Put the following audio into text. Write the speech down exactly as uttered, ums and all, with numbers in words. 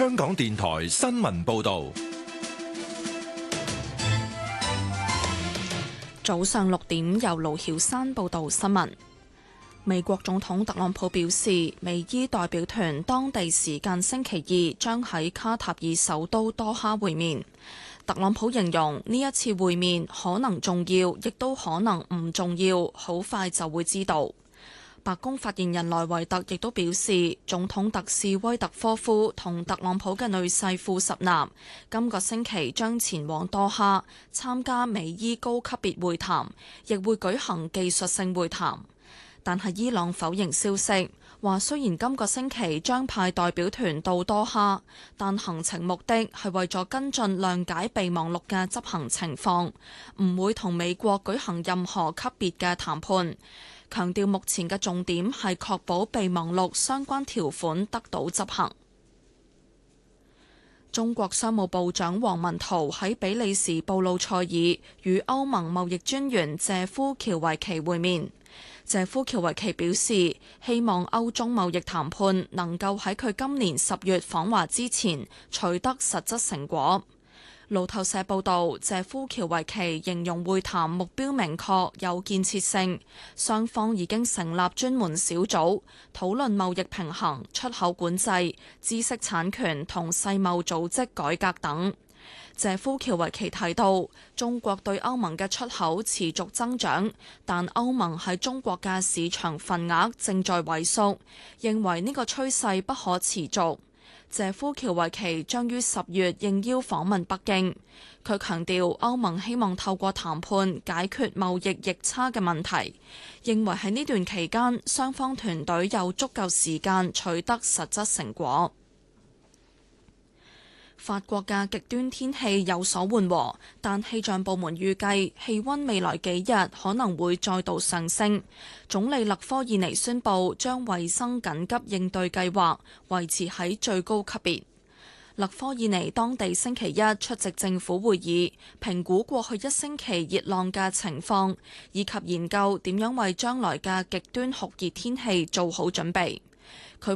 香港電台新聞報道。 早上六點，由盧曉山報道新聞。美國總統特朗普表示，美伊代表團當地時間星期二將喺卡塔爾首都多哈會面。特朗普形容呢一次會面可能重要，亦都可能唔重要，好快就會知道。白宮發言人萊維特亦都表示，總統特使威特科夫同特朗普嘅女婿庫什納今個星期將前往多哈參加美伊高級別會談，亦會舉行技術性會談。但係伊朗否認消息，話雖然今個星期將派代表團到多哈，但行程目的係為咗跟進諒解備忘錄嘅執行情況，唔會同美國舉行任何級別嘅談判。強調目前嘅重點係確保備忘錄相關條款得到執行。中國商務部長王文濤喺比利時布魯塞爾與歐盟貿易專員謝夫喬維奇會面。謝夫喬維奇表示，希望歐中貿易談判能夠喺佢今年十月訪華之前取得實質成果。路透社報道，謝夫喬維奇形容會談目標明確、有建設性，雙方已經成立專門小組討論貿易平衡、出口管制、知識產權同世貿組織改革等。謝夫喬維奇提到，中國對歐盟嘅出口持續增長，但歐盟喺中國嘅市場份額正在萎縮，認為呢個趨勢不可持續。謝夫喬維奇將於十月應邀訪問北京。佢強調，歐盟希望透過談判解決貿易逆差嘅問題，認為喺呢段期間，雙方團隊有足夠時間取得實質成果。法國嘅極端天氣有所緩和，但氣象部門預計氣溫未來幾日可能會再度上升。總理勒科爾尼宣布將衛生緊急應對計劃維持喺最高級別。勒科爾尼當地星期一出席政府會議，評估過去一星期熱浪嘅情況，以及研究點樣為將來嘅極端酷熱天氣做好準備。佢